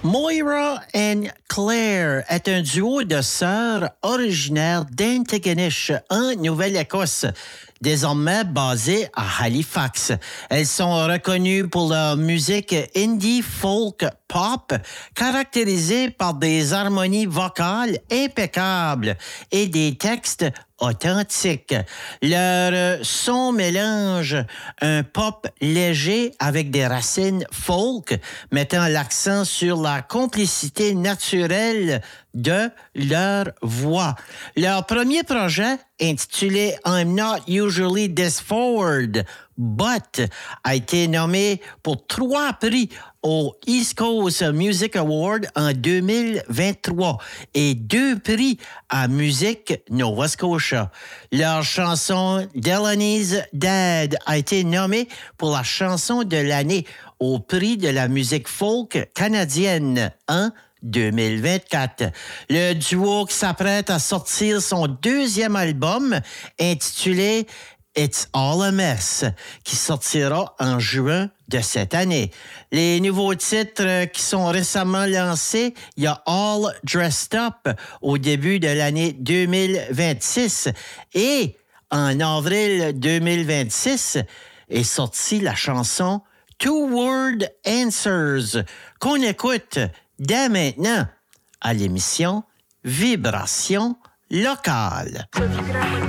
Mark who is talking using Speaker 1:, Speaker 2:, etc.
Speaker 1: Moira and Claire est un duo de sœurs originaires d'Antigonish, en Nouvelle-Écosse, désormais basé à Halifax. Elles sont reconnues pour leur musique indie folk pop, caractérisée par des harmonies vocales impeccables et des textes authentiques. Leur son mélange un pop léger avec des racines folk, mettant l'accent sur la complicité naturelle de leur voix. Leur premier projet, intitulé I'm Not Usually This Forward, But, a été nommé pour 3 prix au East Coast Music Award en 2023 et 2 prix à Musique Nova Scotia. Leur chanson Delaney's Dad a été nommée pour la chanson de l'année au prix de la musique folk canadienne en 2024. Le duo qui s'apprête à sortir son 2e album intitulé It's All a Mess, qui sortira en juin de cette année. Les nouveaux titres qui sont récemment lancés, il y a All Dressed Up au début de l'année 2026 et en avril 2026 est sortie la chanson Two Word Answers qu'on écoute dès maintenant à l'émission Vibration locale.